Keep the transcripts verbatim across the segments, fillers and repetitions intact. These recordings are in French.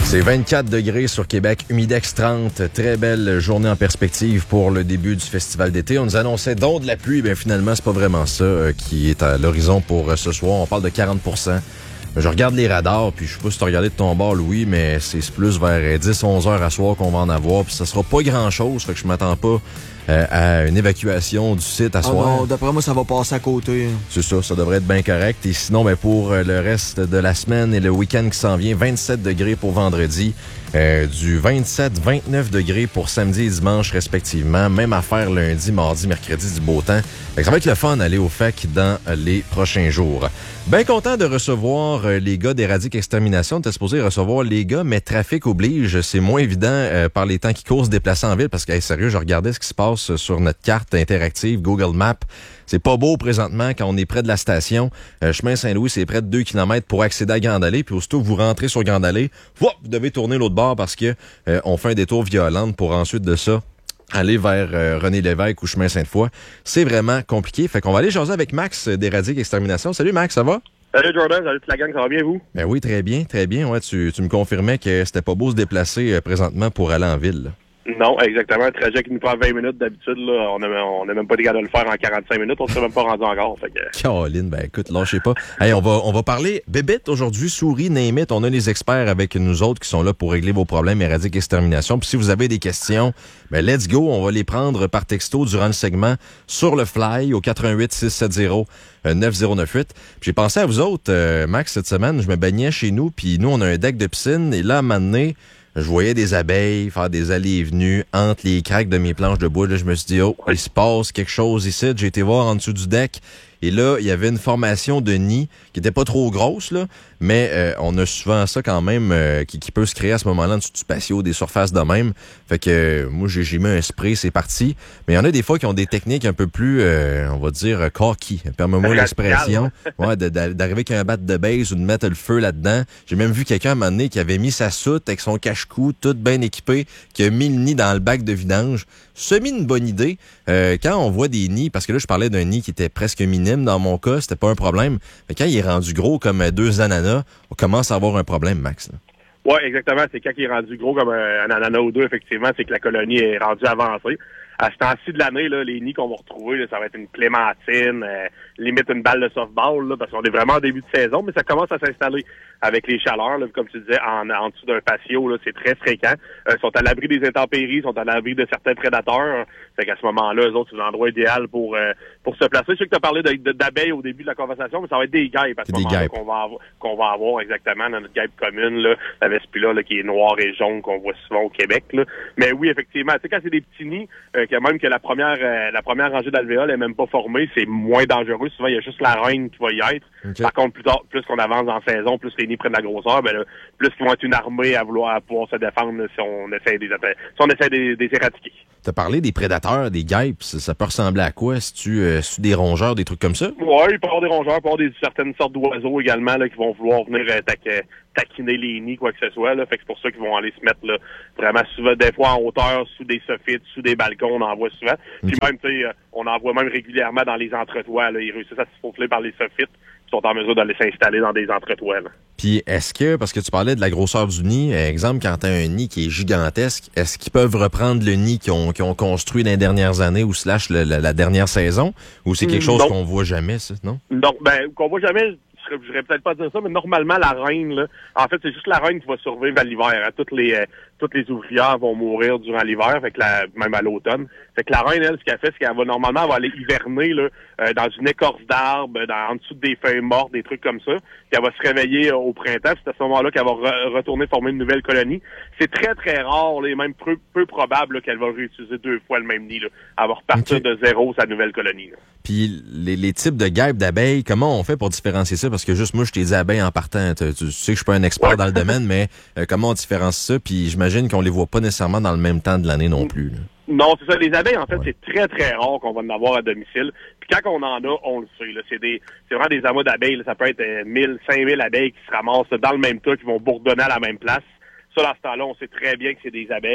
C'est vingt-quatre degrés sur Québec, Humidex trente. Très belle journée en perspective pour le début du festival d'été. On nous annonçait donc de la pluie. Bien, finalement, c'est pas vraiment ça euh, qui est à l'horizon pour euh, ce soir. On parle de quarante pour cent. Je regarde les radars, puis je sais pas si tu as regardé de ton bord, Louis, mais c'est plus vers dix à onze heures à soir qu'on va en avoir. Puis ça sera pas grand-chose, fait que je m'attends pas euh, à une évacuation du site à ah soir. Non, d'après moi, ça va passer à côté. C'est ça, ça devrait être bien correct. Et sinon, ben, pour le reste de la semaine et le week-end qui s'en vient, vingt-sept degrés pour vendredi, euh, du vingt-sept à vingt-neuf degrés pour samedi et dimanche respectivement. Même affaire lundi, mardi, mercredi, du beau temps. Fait que ça va être le fun d'aller au F E C dans les prochains jours. Bien content de recevoir euh, les gars d'Éradique Extermination. T'es supposé recevoir les gars, mais trafic oblige. C'est moins évident euh, par les temps qui courent se déplacer en ville parce que, hey, sérieux, je regardais ce qui se passe sur notre carte interactive Google Maps. C'est pas beau présentement quand on est près de la station. Euh, chemin Saint-Louis, c'est près de deux kilomètres pour accéder à Grande Allée. Puis aussitôt que vous rentrez sur Grande Allée, vous devez tourner l'autre bord parce que euh, on fait un détour violent pour ensuite de ça aller vers euh, René Lévesque ou chemin Sainte-Foy. C'est vraiment compliqué. Fait qu'on va aller jaser avec Max d'Éradique Extermination. Salut Max, ça va? Salut Jordan, salut toute la gang, ça va bien vous? Ben oui, très bien, très bien. Ouais, tu, tu me confirmais que c'était pas beau se déplacer euh, présentement pour aller en ville, là. Non, exactement. Un trajet qui nous prend vingt minutes d'habitude, là, on n'a on a même pas été capable de le faire en quarante-cinq minutes. On ne serait même pas rendu encore. Fait que... Caroline, ben écoute, lâchez pas. Hey, on va on va parler bébête aujourd'hui, souris, name it. On a les experts avec nous autres qui sont là pour régler vos problèmes Éradique Extermination. Puis si vous avez des questions, ben let's go. On va les prendre par texto durant le segment sur le fly au quatre un huit six sept zéro neuf zéro neuf huit. Puis j'ai pensé à vous autres, euh, Max, cette semaine. Je me baignais chez nous, puis nous, on a un deck de piscine. Et là, à un moment donné, je voyais des abeilles faire des allées et venues entre les craques de mes planches de bois. Là, je me suis dit, oh, il se passe quelque chose ici. J'ai été voir en dessous du deck. Et là, il y avait une formation de nid qui était pas trop grosse, là, mais euh, on a souvent ça quand même euh, qui, qui peut se créer à ce moment-là en dessous du patio, des surfaces de même. Fait que euh, moi, j'ai, j'ai mis un spray, c'est parti. Mais il y en a des fois qui ont des techniques un peu plus, euh, on va dire, cocky. Permets-moi l'expression. Ouais, de, de, d'arriver avec un bat de base ou de mettre le feu là-dedans. J'ai même vu quelqu'un à un moment donné qui avait mis sa soute avec son cache-cou, tout bien équipé, qui a mis le nid dans le bac de vidange. Semi une bonne idée. Euh, quand on voit des nids, parce que là, je parlais d'un nid qui était presque minime dans mon cas, c'était pas un problème. Mais quand il est rendu gros comme deux ananas, on commence à avoir un problème, Max. Oui, exactement. C'est quand il est rendu gros comme un, un ananas ou deux, effectivement, c'est que la colonie est rendue avancée. À ce temps-ci de l'année, là, les nids qu'on va retrouver, là, ça va être une clémentine, euh, limite une balle de softball, là, parce qu'on est vraiment en début de saison, mais ça commence à s'installer avec les chaleurs, là, comme tu disais, en, en dessous d'un patio, là, c'est très fréquent. Euh, ils sont à l'abri des intempéries, sont à l'abri de certains prédateurs. Fait qu'à ce moment-là, eux autres, c'est l'endroit idéal pour euh, pour se placer. Je sais que tu as parlé de, de, d'abeilles au début de la conversation, mais ça va être des guêpes à ce moment-là qu'on va avoir, qu'on va avoir exactement dans notre guêpe commune, là, la vespula, là, qui est noire et jaune, qu'on voit souvent au Québec, là. Mais oui, effectivement, tu sais, quand c'est des petits nids, euh, que même que la première euh, la première rangée d'alvéoles est même pas formée, c'est moins dangereux. Souvent, il y a juste la reine qui va y être. Okay. Par contre, plus tard, plus qu'on avance en saison, plus les nids prennent la grosseur, ben là, plus qu'ils vont être une armée à vouloir à pouvoir se défendre là, si on essaie des si on essaie des, des éradiquer. T'as parlé des prédateurs, des guêpes, ça, ça peut ressembler à quoi? Si-tu euh, si des rongeurs, des trucs comme ça? Oui, il peut y avoir des rongeurs, il peut y avoir des, certaines sortes d'oiseaux également là, qui vont vouloir venir euh, taquer, taquiner les nids, quoi que ce soit. Là. Fait que c'est pour ça qu'ils vont aller se mettre là, vraiment souvent, des fois en hauteur, sous des soffites, sous des balcons, on en voit souvent. Puis okay. même, tu sais, on en voit même régulièrement dans les entretoits. Là. Ils réussissent à se faufiler par les soffites. Sont en mesure d'aller s'installer dans des entretoits. Là. Puis est-ce que, parce que tu parlais de la grosseur du nid, exemple, quand tu as un nid qui est gigantesque, est-ce qu'ils peuvent reprendre le nid qu'ils ont, qu'ils ont construit dans les dernières années ou slash le, la, la dernière saison? Ou c'est quelque chose non. qu'on voit jamais, ça, non? Non, ben, qu'on voit jamais, je ne voudrais peut-être pas dire ça, mais normalement, la reine, là, en fait, c'est juste la reine qui va survivre à l'hiver. Hein. Toutes les euh, toutes les ouvrières vont mourir durant l'hiver, fait que la, même à l'automne. Fait que la reine, elle, ce qu'elle fait, c'est qu'elle va normalement elle va aller hiverner là, euh, dans une écorce d'arbre, dans, en dessous des feuilles mortes, des trucs comme ça. Puis elle va se réveiller euh, au printemps. C'est à ce moment-là qu'elle va re- retourner former une nouvelle colonie. C'est très, très rare, là, et même peu, peu probable là, qu'elle va réutiliser deux fois le même nid. Là. Elle va repartir okay. de zéro sa nouvelle colonie. Là. Puis les, les types de guêpes d'abeilles, comment on fait pour différencier ça? Parce que juste moi, je t'ai dit abeilles en partant. Tu, tu sais que je suis pas un expert ouais. dans le domaine, mais euh, comment on différencie ça? Puis j'imagine qu'on les voit pas nécessairement dans le même temps de l'année non plus. Là. Non, c'est ça. Les abeilles, en fait, ouais. c'est très, très rare qu'on va en avoir à domicile. Puis quand on en a, on le sait. Là. C'est des, c'est vraiment des amas d'abeilles. Là. Ça peut être euh, mille, cinq mille abeilles qui se ramassent dans le même tas, qui vont bourdonner à la même place. Ça, dans ce temps-là, on sait très bien que c'est des abeilles.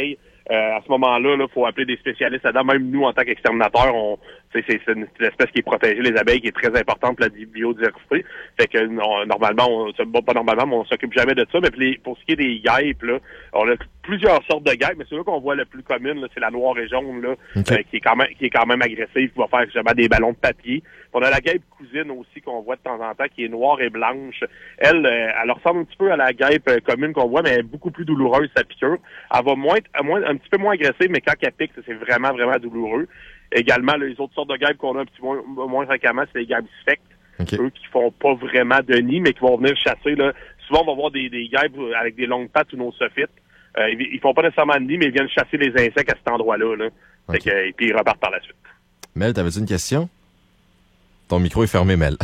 Euh, à ce moment-là, il faut appeler des spécialistes là-dedans. Même nous, en tant qu'exterminateurs, on c'est, c'est une espèce qui est protégée, les abeilles, qui est très importante pour la biodiversité. Fait que non, normalement, on, bon, pas normalement, mais on s'occupe jamais de ça. Mais pour, les, pour ce qui est des guêpes, là, on a plusieurs sortes de guêpes, mais celui qu'on voit le plus commune, là, c'est la noire et jaune, là, okay. euh, qui est quand même qui est quand même agressive, qui va faire justement des ballons de papier. On a la guêpe cousine aussi qu'on voit de temps en temps, qui est noire et blanche. Elle, euh, elle ressemble un petit peu à la guêpe euh, commune qu'on voit, mais elle est beaucoup plus douloureuse, sa piqûre. Elle va moins, moins un petit peu moins agressive, mais quand elle pique, c'est vraiment, vraiment douloureux. Également, les autres sortes de guêpes qu'on a un petit peu moins, moins fréquemment, c'est les guêpes spectres. Okay. Eux qui font pas vraiment de nid, mais qui vont venir chasser. Là. Souvent, on va voir des, des guêpes avec des longues pattes ou nos sophites. Euh, ils, ils font pas nécessairement de nid, mais ils viennent chasser les insectes à cet endroit-là. Là. Okay. Fait que, et puis, ils repartent par la suite. Mel, t'avais-tu une question? Ton micro est fermé, Mel.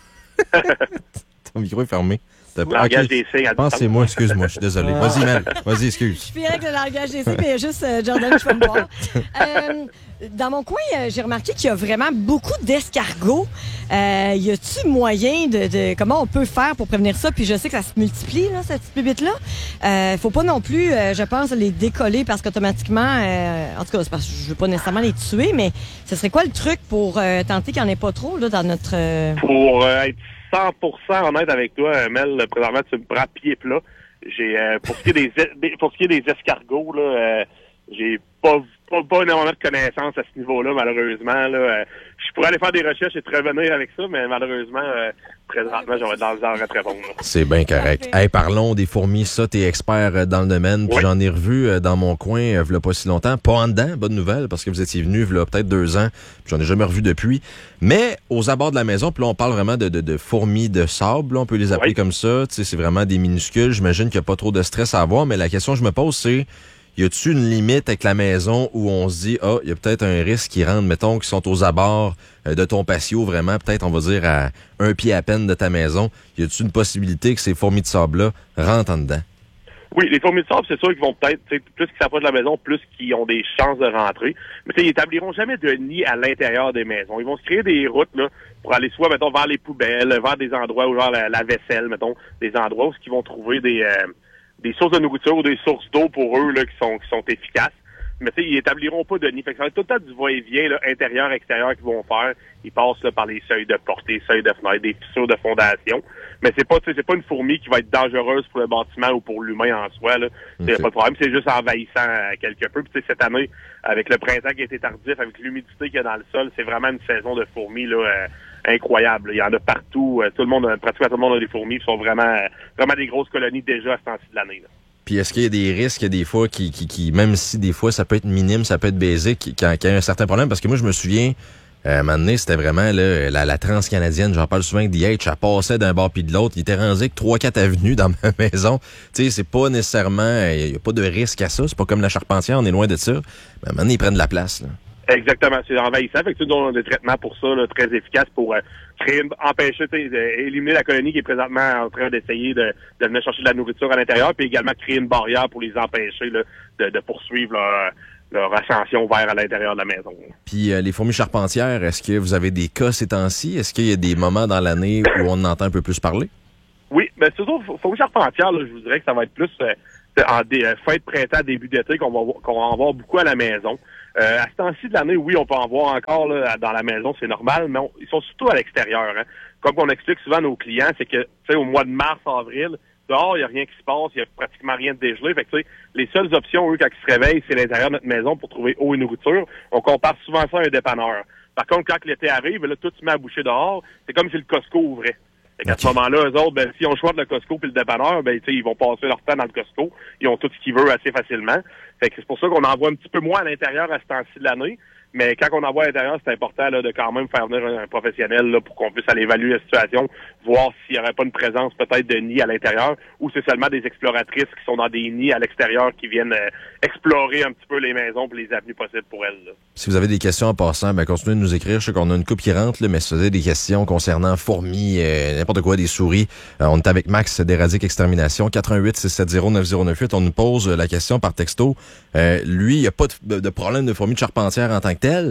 Ton micro est fermé. Le langage okay. des signes. Pensez-moi, excuse-moi, je suis désolé. Ah. Vas-y, Mel. Vas-y, excuse. Je suis avec le langage des signes, mais il y a juste euh, Jordan qui peut me voir. Euh, dans mon coin, euh, j'ai remarqué qu'il y a vraiment beaucoup d'escargots. Euh, y a-tu moyen de, de... Comment on peut faire pour prévenir ça? Puis je sais que ça se multiplie, là, cette petite bébite-là. Euh, faut pas non plus, euh, je pense, les décoller parce qu'automatiquement... Euh, en tout cas, c'est parce que je veux pas nécessairement les tuer, mais ce serait quoi le truc pour euh, tenter qu'il n'y en ait pas trop là, dans notre... Euh... Pour euh, être cent pour cent honnête avec toi, Mel, présentement, tu me prends pied plat. J'ai, euh, pour ce qui est des, des, pour ce qui est des escargots, là, euh, j'ai pas, pas, pas énormément de connaissances à ce niveau-là, malheureusement, là. Euh, je pourrais aller faire des recherches et te revenir avec ça, mais malheureusement, euh, présentement, j'aurais dans le genre à te répondre. Là. C'est bien correct. Hey, parlons des fourmis. Ça, t'es expert dans le domaine. Puis oui. J'en ai revu dans mon coin, il y a pas si longtemps. Pas en dedans, bonne nouvelle, parce que vous étiez venu il y a peut-être deux ans. Puis j'en ai jamais revu depuis. Mais aux abords de la maison, puis là, on parle vraiment de, de, de fourmis de sable. Là, on peut les appeler oui. comme ça. Tu sais, c'est vraiment des minuscules. J'imagine qu'il n'y a pas trop de stress à avoir. Mais la question que je me pose, c'est... Y a-tu une limite avec la maison où on se dit, ah, il y a peut-être un risque qui rentre, mettons, qui sont aux abords de ton patio, vraiment, peut-être, on va dire, à un pied à peine de ta maison. Y a-tu une possibilité que ces fourmis de sable-là rentrent en dedans? Oui, les fourmis de sable, c'est sûr qu'ils vont peut-être, plus qu'ils s'approchent de la maison, plus qu'ils ont des chances de rentrer. Mais ils établiront jamais de nid à l'intérieur des maisons. Ils vont se créer des routes, là, pour aller soit, mettons, vers les poubelles, vers des endroits où, genre, la, la vaisselle, mettons, des endroits où ils vont trouver des... Euh, des sources de nourriture ou des sources d'eau pour eux là, qui sont qui sont efficaces. Mais tu sais, ils établiront pas de nid. Fait que ça va être tout le temps du va-et-vient là, intérieur, extérieur qu'ils vont faire. Ils passent là, par les seuils de porte, les seuils de fenêtre, des fissures de fondation. Mais c'est pas c'est pas une fourmi qui va être dangereuse pour le bâtiment ou pour l'humain en soi. Là. Okay. C'est pas de problème. C'est juste envahissant euh, quelque peu. Puis cette année, avec le printemps qui a été tardif, avec l'humidité qu'il y a dans le sol, c'est vraiment une saison de fourmis là, euh, incroyable. Il y en a partout. Tout le monde, pratiquement tout le monde a des fourmis. Ils sont vraiment, vraiment des grosses colonies déjà à ce temps-ci de l'année. Là. Puis est-ce qu'il y a des risques des fois qui, qui, qui, même si des fois ça peut être minime, ça peut être basique, qui, qui, qui a un certain problème? Parce que moi, je me souviens, euh, à un moment donné, c'était vraiment là, la, la transcanadienne, j'en parle souvent avec D H, elle passait d'un bord puis de l'autre. Il était rendu avec trois quatre avenues dans ma maison. Tu sais, c'est pas nécessairement, il n'y a pas de risque à ça. C'est pas comme la charpentière, on est loin de ça. Mais à un moment donné, ils prennent de la place, là. Exactement, c'est envahissant. Fait que nous, on a des traitements pour ça, là, très efficaces pour euh, créer, empêcher, éliminer la colonie qui est présentement en train d'essayer de, de venir chercher de la nourriture à l'intérieur, puis également créer une barrière pour les empêcher là, de, de poursuivre leur, leur ascension vers à l'intérieur de la maison. Puis euh, les fourmis charpentières, est-ce que vous avez des cas ces temps-ci? Est-ce qu'il y a des moments dans l'année où on en entend un peu plus parler? Oui, mais surtout, fourmis charpentières, là, je vous dirais que ça va être plus euh, en des, euh, fin de printemps, début d'été, qu'on va, qu'on va en voir beaucoup à la maison. Euh, à ce temps-ci de l'année, oui, on peut en voir encore là, dans la maison, c'est normal, mais on, ils sont surtout à l'extérieur. Hein. Comme on explique souvent à nos clients, c'est que tu sais, au mois de mars, avril, dehors, il n'y a rien qui se passe, il n'y a pratiquement rien de dégelé. Fait que, tu sais, les seules options, eux, quand ils se réveillent, c'est l'intérieur de notre maison pour trouver eau et nourriture. On compare souvent ça à un dépanneur. Par contre, quand l'été arrive, là, tout se met à boucher dehors, c'est comme si le Costco ouvrait. Fait qu'à ce moment-là, eux autres, ben, si on choisit le Costco puis le dépanneur, ben, tu sais, ils vont passer leur temps dans le Costco. Ils ont tout ce qu'ils veulent assez facilement. Fait que c'est pour ça qu'on en voit un petit peu moins à l'intérieur à ce temps-ci de l'année. Mais quand on en voit à l'intérieur, c'est important là, de quand même faire venir un, un professionnel là, pour qu'on puisse aller évaluer la situation, voir s'il n'y aurait pas une présence peut-être de nids à l'intérieur ou c'est seulement des exploratrices qui sont dans des nids à l'extérieur qui viennent euh, explorer un petit peu les maisons et les avenues possibles pour elles. Là. Si vous avez des questions en passant, ben continuez de nous écrire. Je sais qu'on a une couple qui rentre, là, mais si vous avez des questions concernant fourmis, euh, n'importe quoi, des souris, euh, on est avec Max d'Éradique Extermination, quatre un huit, six sept zéro, neuf zéro neuf huit. On nous pose la question par texto. Euh, lui, il n'y a pas de, de problème de fourmis de charpentière en tant que tel,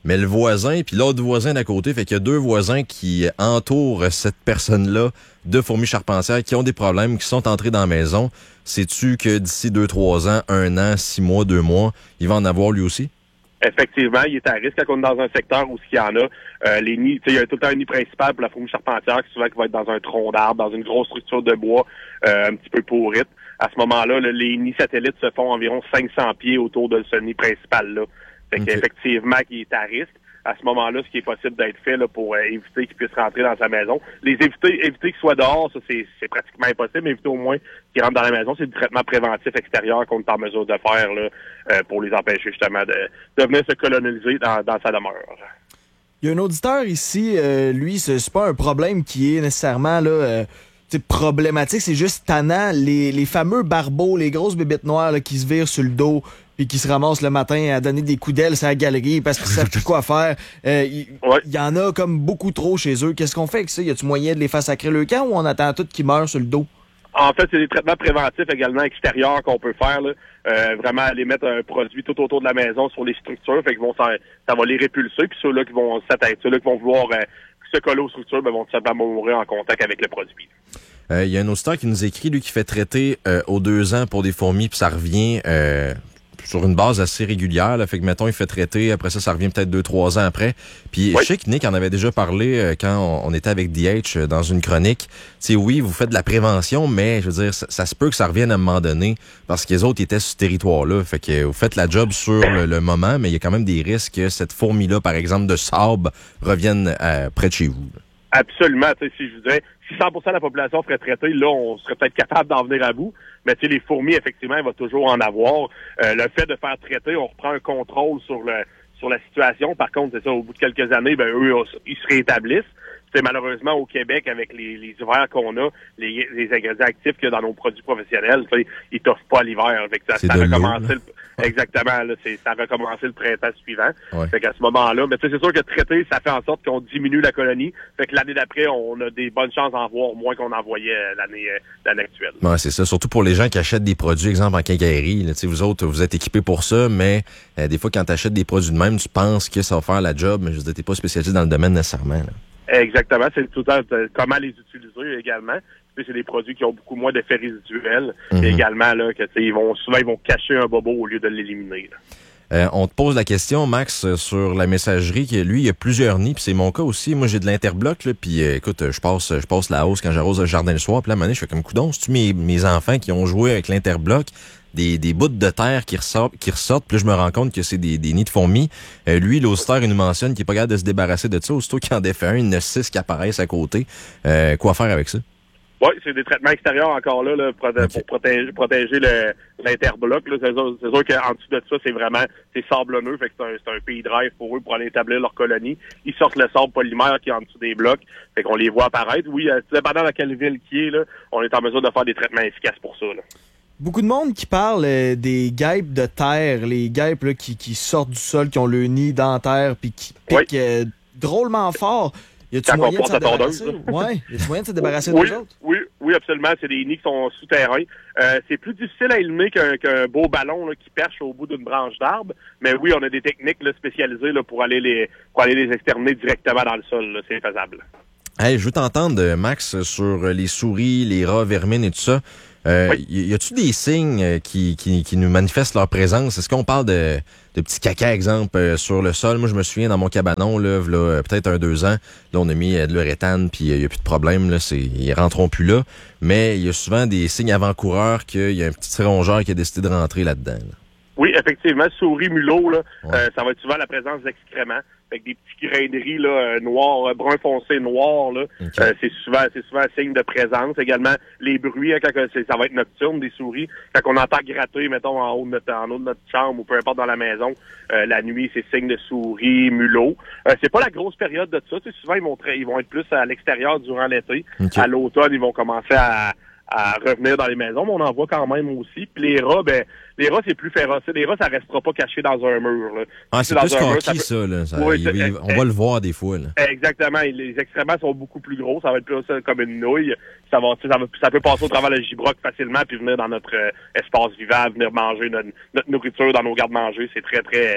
mais le voisin, puis l'autre voisin d'à côté, fait qu'il y a deux voisins qui entourent cette personne-là de fourmis charpentières qui ont des problèmes, qui sont entrés dans la maison. Sais-tu que d'ici deux, trois ans, un an, six mois, deux mois, il va en avoir lui aussi? Effectivement, il est à risque quand on est dans un secteur où il y en a. Euh, les nids, tu sais, il y a tout le temps un nid principal pour la fourmi charpentière, qui souvent qui va être dans un tronc d'arbre, dans une grosse structure de bois, euh, un petit peu pourrite. À ce moment-là, là, les nids satellites se font environ cinq cents pieds autour de ce nid principal-là. Fait okay. qu'effectivement, il est à risque. À ce moment-là, ce qui est possible d'être fait là, pour euh, éviter qu'il puisse rentrer dans sa maison. Les éviter, éviter qu'il soit dehors, ça c'est, c'est pratiquement impossible, mais éviter au moins qu'il rentre dans la maison. C'est du traitement préventif extérieur qu'on est en mesure de faire là, euh, pour les empêcher justement de, de venir se coloniser dans, dans sa demeure. Il y a un auditeur ici, euh, lui, c'est, c'est pas un problème qui est nécessairement là, euh, problématique, c'est juste tannant. Les, les fameux barbeaux, les grosses bébites noires là, qui se virent sur le dos puis qui se ramassent le matin à donner des coups d'aile sur la galerie parce qu'ils savent plus quoi faire. Il euh, y, ouais. y en a comme beaucoup trop chez eux. Qu'est-ce qu'on fait avec ça? Y a-tu moyen de les faire sacrer le camp ou on attend tout qu'ils meurent sur le dos? En fait, c'est des traitements préventifs également extérieurs qu'on peut faire. Là. Euh, vraiment aller mettre un produit tout autour de la maison sur les structures. Fait qu'ils vont ça, ça va les répulser. Puis ceux-là qui vont s'attaquer, ceux-là qui vont vouloir euh, se coller aux structures, ben, vont tout simplement mourir en contact avec le produit. Il euh, y a un auditeur qui nous écrit, lui, qui fait traiter euh, aux deux ans pour des fourmis, puis ça revient euh, sur une base assez régulière. Là, fait que, mettons, il fait traiter, après ça, ça revient peut-être deux, trois ans après. Puis oui. Je sais que Nick en avait déjà parlé euh, quand on, on était avec D H euh, dans une chronique. Tu sais, oui, vous faites de la prévention, mais je veux dire, ça, ça se peut que ça revienne à un moment donné parce que les autres étaient sur ce territoire-là. Fait que vous faites la job sur le, le moment, mais il y a quand même des risques que cette fourmi-là, par exemple, de sable, revienne euh, près de chez vous. Là. Absolument. Tu sais, si je vous disais, si cent pour cent de la population serait traitée, là, on serait peut-être capable d'en venir à bout. Mais tu sais, les fourmis, effectivement, il va toujours en avoir. Euh, le fait de faire traiter, on reprend un contrôle sur le sur la situation. Par contre, c'est ça, au bout de quelques années, ben eux, ils se rétablissent. C'est malheureusement au Québec, avec les, les hivers qu'on a, les, les ingrédients actifs qu'il y a dans nos produits professionnels, ils t'offrent pas l'hiver. Fait que ça, ça a recommencé le, exactement, là, c'est, ça a recommencé le printemps suivant. Ouais. Fait qu'à ce moment-là, mais c'est sûr que traiter, ça fait en sorte qu'on diminue la colonie. Fait que l'année d'après, on a des bonnes chances d'en voir moins qu'on en voyait l'année, l'année actuelle. Ouais, c'est ça. Surtout pour les gens qui achètent des produits, exemple en quincaillerie. Là, vous autres, vous êtes équipés pour ça, mais euh, des fois, quand tu achètes des produits de même, tu penses que ça va faire la job, mais je veux dire, t'es pas spécialisé dans le domaine nécessairement. Là. Exactement, c'est tout le temps euh, comment les utiliser également. Puis c'est des produits qui ont beaucoup moins d'effets résiduels. Mm-hmm. Et également là que ils vont souvent ils vont cacher un bobo au lieu de l'éliminer. Euh, on te pose la question, Max, sur la messagerie, que lui, il y a plusieurs nids, puis c'est mon cas aussi. Moi, j'ai de l'interbloc, là, puis euh, écoute, je passe je passe la hausse quand j'arrose le jardin le soir, puis là, à un moment donné, je fais comme coudon, c'est-tu mes, mes enfants qui ont joué avec l'interbloc? Des, des bouts de terre qui ressortent, qui ressortent, puis là, je me rends compte que c'est des, des nids de fourmis. Euh, lui, l'auditeur, il nous mentionne qu'il est pas capable de se débarrasser de ça. Aussitôt qu'il en défait un, il y en a six qui apparaissent à côté. Euh, quoi faire avec ça? Oui, c'est des traitements extérieurs encore là, là pour, okay. pour protéger, protéger le, l'interbloc. Là. C'est sûr, c'est sûr qu'en dessous de ça, c'est vraiment c'est sablonneux, fait que c'est un, c'est un pays drive pour eux pour aller établir leur colonie. Ils sortent le sable polymère qui est en dessous des blocs, fait qu'on les voit apparaître. Oui, dépendant de quelle ville qui est, là, on est en mesure de faire des traitements efficaces pour ça. Là. Beaucoup de monde qui parle euh, des guêpes de terre, les guêpes là, qui, qui sortent du sol, qui ont le nid dans la terre, puis qui piquent oui. euh, drôlement fort. Y a-tu moyen de se débarrasser? Ouais. Y a-tu moyen de se débarrasser oui, d'eux autres? Oui, oui, absolument. C'est des nids qui sont souterrains. Euh, c'est plus difficile à éliminer qu'un, qu'un beau ballon là, qui perche au bout d'une branche d'arbre. Mais oui, on a des techniques là, spécialisées là, pour aller les pour aller les exterminer directement dans le sol. Là. C'est faisable. Hey, je veux t'entendre, Max, sur les souris, les rats, vermines et tout ça. Euh, oui. Y a-tu des signes qui, qui, qui nous manifestent leur présence? Est-ce qu'on parle de, de petits caca, exemple, euh, sur le sol? Moi, je me souviens, dans mon cabanon, là, là peut-être un, deux ans, là, on a mis euh, de l'uréthane, puis il euh, n'y a plus de problème, là, c'est, ils rentreront plus là. Mais il y a souvent des signes avant-coureurs qu'il y a un petit rongeur qui a décidé de rentrer là-dedans. Là. Oui, effectivement, souris, mulot, là, ouais. euh, ça va être souvent la présence d'excréments. Avec des petits grains de riz là, noirs, euh, brun foncé noir, là. Okay. Euh, c'est souvent c'est souvent un signe de présence. Également, les bruits, hein, quand c'est, ça va être nocturne, des souris. Quand on entend gratter, mettons, en haut de notre, en haut de notre chambre ou peu importe dans la maison, euh, la nuit, c'est signe de souris, mulot. Euh, c'est pas la grosse période de ça. Souvent, ils vont, tra- ils vont être plus à l'extérieur durant l'été. Okay. À l'automne, ils vont commencer à... à revenir dans les maisons, mais on en voit quand même aussi. Puis les rats, ben, les rats, c'est plus féroce. Les rats, ça restera pas caché dans un mur. Là. Ah, c'est, c'est plus coquille, ça, peut... ça, là. Ça, oui, il, il, on va le voir des fois, là. Exactement. Les excréments sont beaucoup plus gros. Ça va être plus comme une nouille. Ça va, ça va, ça peut passer au travers le gibroc facilement puis venir dans notre euh, espace vivant, venir manger notre, notre nourriture dans nos garde-manger. C'est très, très,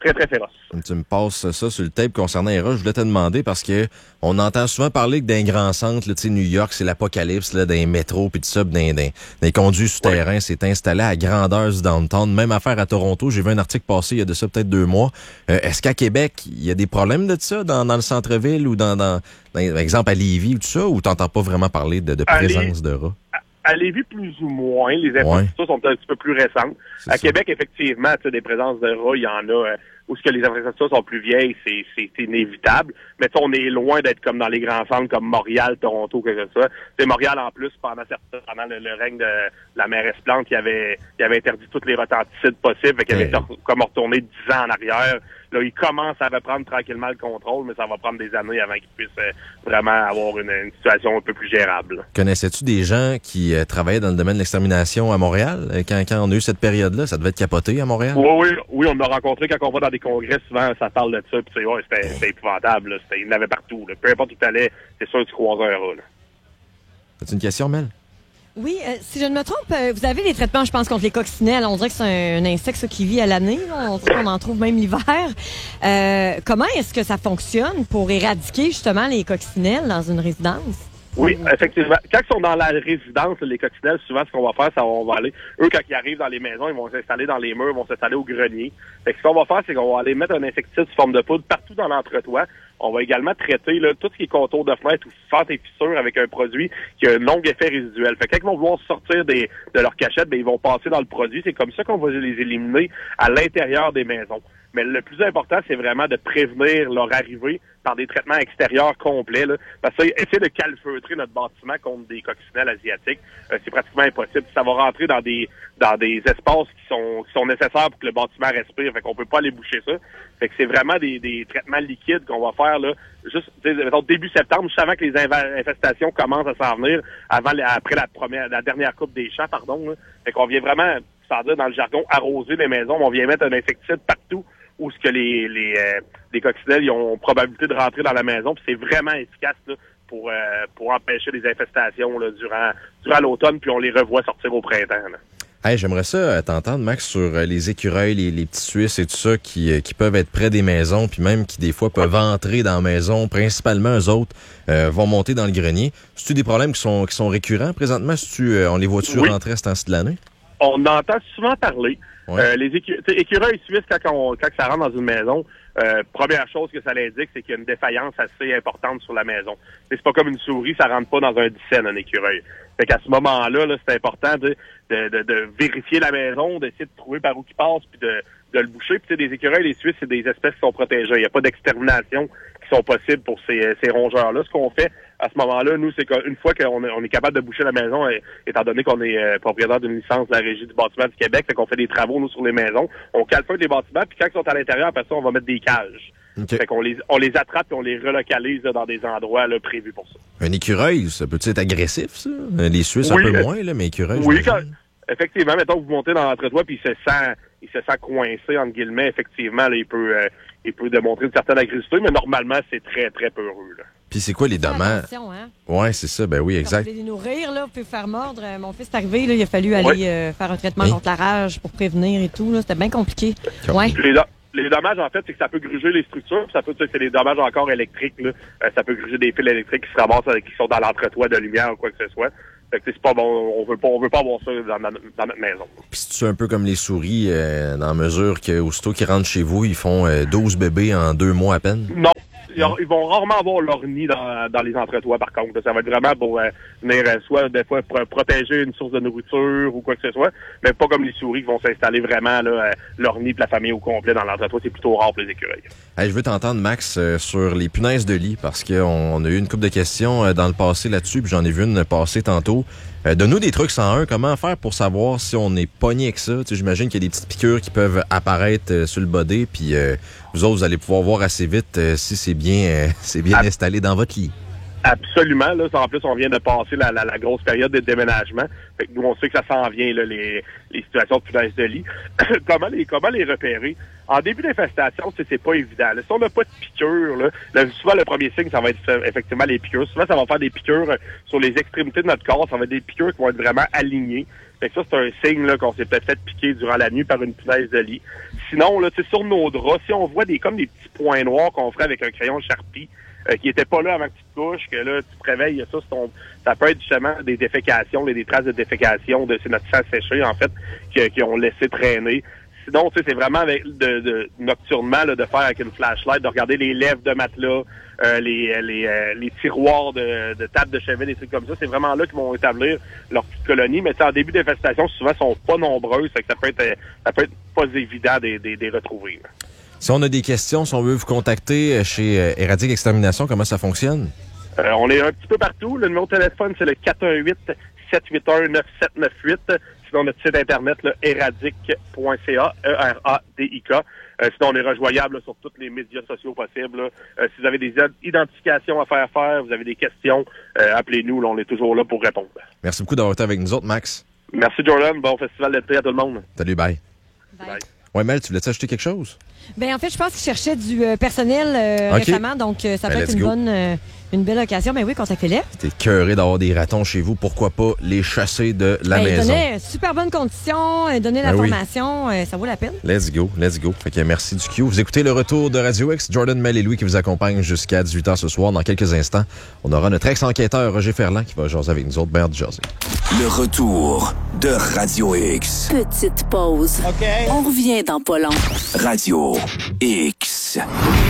très, très féroce. Tu me passes ça sur le tape concernant les rats. Je voulais te demander parce que on entend souvent parler que d'un grand centre, tu sais, New York, c'est l'apocalypse, là, d'un métro, puis tout ça, d'un, d'un, des conduits souterrains, ouais. C'est installé à grandeur du downtown. Même affaire à Toronto. J'ai vu un article passer il y a de ça peut-être deux mois. Euh, est-ce qu'à Québec, il y a des problèmes de ça dans, dans le centre-ville ou dans, dans, dans, par exemple, à Lévis ou tout ça, ou t'entends pas vraiment parler de, de présence de rats? À Lévis, plus ou moins. Les infrastructures ouais. sont un petit peu plus récentes. C'est à ça. Québec, effectivement, tu sais, des présences de rats, il y en a. Euh, où ce que les infrastructures sont plus vieilles, c'est, c'est inévitable. Mais on est loin d'être comme dans les grands centres comme Montréal, Toronto, quelque chose. C'est Montréal, en plus, pendant certains, pendant le, le règne de la mairesse Plante, qui avait, qui avait interdit toutes les retenticides possibles, fait qu'il avait hey. comme retourné dix ans en arrière. Là, il commence à reprendre tranquillement le contrôle, mais ça va prendre des années avant qu'il puisse euh, vraiment avoir une, une situation un peu plus gérable. Connaissais-tu des gens qui euh, travaillaient dans le domaine de l'extermination à Montréal? Quand, quand on a eu cette période-là, ça devait être capoté à Montréal? Oui, oui, oui, on a rencontré quand on va dans des congrès, souvent, ça parle de ça, puis ouais, c'était, c'était épouvantable, là. C'était, il y en avait partout, là. Peu importe où tu allais, c'est sûr que tu croisais un rat, là. As-tu une question, Mel? Oui, euh, si je ne me trompe, euh, vous avez des traitements, je pense, contre les coccinelles. On dirait que c'est un, un insecte ça, qui vit à l'année. Là. On dirait qu'on en trouve même l'hiver. Euh, comment est-ce que ça fonctionne pour éradiquer justement les coccinelles dans une résidence? Oui, effectivement. Quand ils sont dans la résidence, les coccinelles, souvent, ce qu'on va faire, c'est qu'on va aller, eux, quand ils arrivent dans les maisons, ils vont s'installer dans les murs, ils vont s'installer au grenier. Fait que ce qu'on va faire, c'est qu'on va aller mettre un insecticide sous forme de poudre partout dans l'entretoit. On va également traiter là, tout ce qui est contour de fenêtre ou fente et fissures avec un produit qui a un long effet résiduel. Fait que quand ils vont vouloir sortir des, de leur cachette, ben, ils vont passer dans le produit. C'est comme ça qu'on va les éliminer à l'intérieur des maisons. Mais le plus important, c'est vraiment de prévenir leur arrivée par des traitements extérieurs complets. Là. Parce que essayer de calfeutrer notre bâtiment contre des coccinelles asiatiques, euh, c'est pratiquement impossible. Ça va rentrer dans des dans des espaces qui sont qui sont nécessaires pour que le bâtiment respire. Fait qu'on peut pas aller boucher ça. Fait que c'est vraiment des, des traitements liquides qu'on va faire là, juste mettons, début septembre, juste avant que les infestations commencent à s'en venir, avant après la première la dernière coupe des champs, pardon. Là. Fait qu'on vient vraiment, sans dire dans le jargon, arroser les maisons, mais on vient mettre un insecticide partout où ce que les les, euh, les coccinelles ils ont probabilité de rentrer dans la maison, puis c'est vraiment efficace là, pour euh, pour empêcher les infestations là, durant durant l'automne, puis on les revoit sortir au printemps. Là. Hey, j'aimerais ça t'entendre, Max, sur les écureuils, les, les petits Suisses et tout ça qui, qui peuvent être près des maisons, puis même qui des fois peuvent entrer dans la maison. Principalement, eux autres euh, vont monter dans le grenier. C'est-tu des problèmes qui sont qui sont récurrents présentement? Tu euh, on les voit-tu oui. rentrer à ce temps-ci de l'année? On entend souvent parler. Ouais. Euh, les écu écureuils suisses, quand, on, quand ça rentre dans une maison, euh, première chose que ça l'indique, c'est qu'il y a une défaillance assez importante sur la maison. C'est pas comme une souris, ça rentre pas dans un dixaine, un écureuil. Fait qu'à ce moment-là, -là, c'est important de, de, de, de vérifier la maison, d'essayer de trouver par où il passe, puis de, de le boucher. Puis des écureuils, les Suisses, c'est des espèces qui sont protégées. Il n'y a pas d'extermination qui sont possibles pour ces, ces rongeurs-là. Ce qu'on fait à ce moment-là, nous, c'est qu'une fois qu'on est, on est capable de boucher la maison, et, étant donné qu'on est euh, propriétaire d'une licence de la Régie du bâtiment du Québec, fait qu'on fait des travaux, nous, sur les maisons, on calfeute les bâtiments, puis quand ils sont à l'intérieur, après ça, on va mettre des cages. Okay. Fait qu'on les, on les attrape et on les relocalise là, dans des endroits là, prévus pour ça. Un écureuil, ça peut être agressif, ça? Les Suisses, oui, un peu euh, moins, là, mais écureuil, oui, quand, effectivement, mettons que vous montez dans l'entretoit puis il se sent il se sent coincé, entre guillemets, effectivement, là, il peut euh, il peut démontrer une certaine agressivité, mais normalement, c'est très, très peureux. Là. Puis c'est quoi les dommages? Hein? Ouais, c'est ça, ben oui, exact. Quand vous voulez les nourrir, là, vous pouvez faire mordre. Euh, mon fils est arrivé, là, il a fallu aller oui. euh, faire un traitement hein? contre la rage pour prévenir et tout. C'était bien compliqué. Ouais. Les, do les dommages, en fait, c'est que ça peut gruger les structures, puis ça peut, c'est des dommages encore électriques. Là. Euh, ça peut gruger des fils électriques qui se ramassent, euh, qui sont dans l'entretoit de lumière ou quoi que ce soit. Fait que c'est pas bon, on veut pas, on veut pas avoir ça dans, dans, dans notre maison. Puis c'est un peu comme les souris, euh, dans mesure que aussitôt qu'ils rentrent chez vous, ils font euh, douze bébés en deux mois à peine? Non. Ils, ils vont rarement avoir leur nid dans, dans les entretoits, par contre. Ça va être vraiment pour euh, venir euh, soit des fois pour, protéger une source de nourriture ou quoi que ce soit, mais pas comme les souris qui vont s'installer vraiment là, euh, leur nid de la famille au complet dans l'entretoit. C'est plutôt rare pour les écureuils. Hey, je veux t'entendre, Max, euh, sur les punaises de lit, parce qu'on on a eu une couple de questions euh, dans le passé là-dessus, puis j'en ai vu une passer tantôt. Euh, Donne-nous des trucs cent un. Comment faire pour savoir si on est pogné avec ça? J'imagine qu'il y a des petites piqûres qui peuvent apparaître euh, sur le body, puis euh, vous autres, vous allez pouvoir voir assez vite euh, si c'est bien, euh, c'est bien Ab installé dans votre lit. Absolument. Là, en plus, on vient de passer la, la, la grosse période de déménagement. Fait que nous, on sait que ça s'en vient, là, les, les situations de punaises de lit. comment, les, comment les repérer? En début d'infestation, c'est pas évident. Là, si on n'a pas de piqûres, là, là, souvent, le premier signe, ça va être effectivement les piqûres. Souvent, ça va faire des piqûres sur les extrémités de notre corps. Ça va être des piqûres qui vont être vraiment alignées. Fait que ça, c'est un signe là, qu'on s'est peut-être fait piquer durant la nuit par une punaise de lit. Sinon, là, tu sais, sur nos draps, si on voit des comme des petits points noirs qu'on ferait avec un crayon Sharpie, euh, qui n'étaient pas là avant que tu te couches, que là, tu te réveilles, ça, c'est ton, ça peut être justement des défécations, des traces de défécation, de c'est notre sang séché, en fait, qui, qui ont laissé traîner. Sinon, tu sais, c'est vraiment avec de, de nocturnement là, de faire avec une flashlight, de regarder les lèvres de matelas, euh, les les, euh, les tiroirs de, de table de chevet, des trucs comme ça. C'est vraiment là qu'ils vont établir leur petite colonie. Mais en début d'infestation, souvent, ils sont pas nombreux, fait que ça peut être ça peut être pas évident de les retrouver. Là. Si on a des questions, si on veut vous contacter chez euh, Éradique Extermination, comment ça fonctionne? Euh, on est un petit peu partout. Le numéro de téléphone, c'est le quatre un huit, sept huit un, neuf sept neuf huit. Sinon, notre site internet, éradique point c a, E R A D I K. Euh, sinon, on est rejoignable là, sur tous les médias sociaux possibles. Euh, si vous avez des identifications à faire faire, vous avez des questions, euh, appelez-nous. Là, on est toujours là pour répondre. Merci beaucoup d'avoir été avec nous autres, Max. Merci, Jordan. Bon festival d'été à tout le monde. Salut, bye. Bye. Bye. Ouais, Mel, tu voulais-tu ajouter quelque chose? Ben en fait, je pense qu'ils cherchaient du euh, personnel euh, okay. récemment, donc euh, ça ben, peut être une go. bonne, euh, une belle occasion. Mais oui, contactez-les. T'es cœuré d'avoir des ratons chez vous. Pourquoi pas les chasser de la ben, maison? Donnez super bonnes conditions, euh, donnez la ben formation, oui. euh, ça vaut la peine. Let's go, let's go. Fait que merci du Q. Vous écoutez le retour de Radio X. Jordan, Mel et Louis qui vous accompagnent jusqu'à dix-huit heures ce soir. Dans quelques instants, on aura notre ex-enquêteur Roger Ferland qui va jaser avec nous autres. Ben de jaser. Le retour de Radio X. Petite pause. OK. On revient dans pas long. Radio X.